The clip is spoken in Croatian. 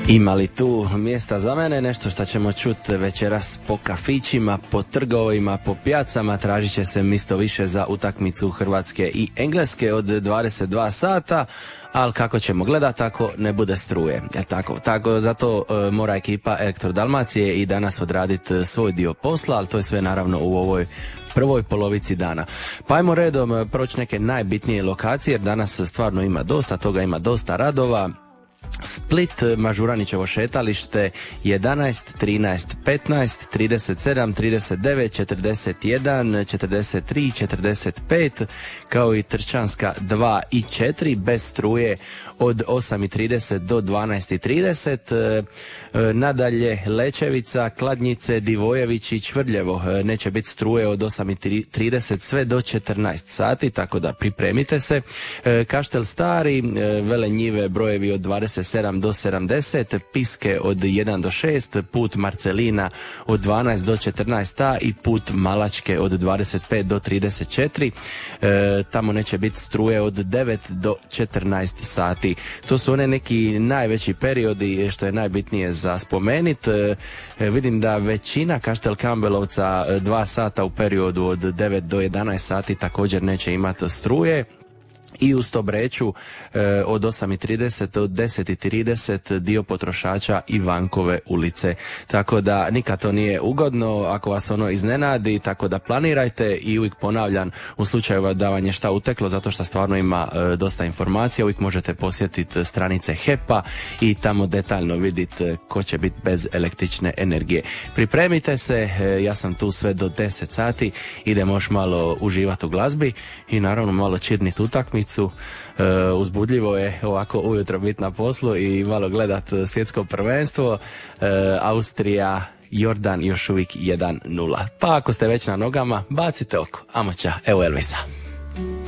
Ima li tu mjesta za mene? Nešto što ćemo čuti večeras po kafićima, po trgovima, po pijacama. Tražit će se misto više za utakmicu Hrvatske i Engleske od 22 sata. Ali kako ćemo gledati ako ne bude struje? Tako, zato mora ekipa Elektrodalmacije i danas odraditi svoj dio posla, ali to je sve naravno u ovoj prvoj polovici dana. Pa ajmo redom proći neke najbitnije lokacije, jer danas stvarno ima dosta toga, ima dosta radova. Split, Mažuranićevo šetalište 11, 13, 15, 37, 39, 41, 43, 45, kao i Trčanska 2 i 4 bez struje od 8:30 do 12:30. Nadalje Lečevica, Kladnjice, Divojević i Čvrljevo neće biti struje od 8:30 sve do 14 sati, tako da pripremite se. Kaštel Stari, Vele Njive, brojevi od 27 do 70, Piske od 1 do 6, put Marcelina od 12 do 14 i put Malačke od 25 do 34. Tamo neće biti struje od 9 do 14 sati. To su one neki najveći periodi što je najbitnije za spomenit. Vidim da većina Kaštel Kambelovca 2 sata u periodu od 9 do 11 sati također neće imati struje. I u Stobreću od 8:30 do 10:30 dio potrošača Ivankove ulice. Tako da nikad to nije ugodno ako vas ono iznenadi, tako da planirajte i uvijek ponavljam, u slučaju da vam je šta uteklo, zato što stvarno ima dosta informacija, uvijek možete posjetiti stranice HEP-a i tamo detaljno vidjeti ko će biti bez električne energije. Pripremite se, ja sam tu sve do 10 sati, idemo još malo uživati u glazbi i naravno malo čirniti utakmicu. Uzbudljivo je ovako ujutro biti na poslu i malo gledat svjetsko prvenstvo. Austrija, Jordan još uvijek 1:0. Pa ako ste već na nogama, bacite oko. Amo ča, evo Elvisa.